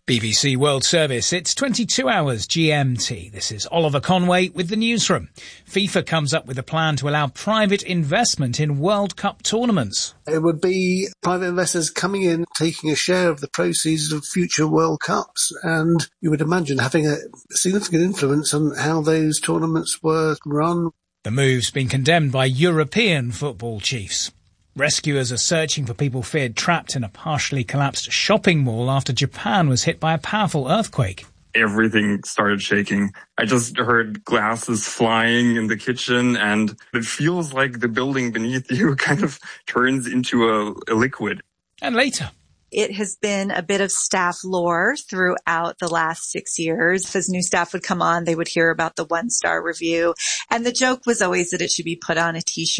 BBC World Service, it's 22 hours GMT. This is Oliver Conway with the newsroom. FIFA comes up with a plan to allow private investment in World Cup tournaments. It would be private investors coming in, taking a share of the proceeds of future World Cups, and you would imagine having a significant influence on how those tournaments were run. The move's been condemned by European football chiefs. Rescuers are searching for people feared trapped in a partially collapsed shopping mall after Japan was hit by a powerful earthquake. Everything started shaking. I just heard glasses flying in the kitchen, and it feels like the building beneath you kind of turns into a liquid. And later, it has been a bit of staff lore throughout the last 6 years. As new staff would come on, they would hear about the one-star review. And the joke was always that it should be put on a T-shirt.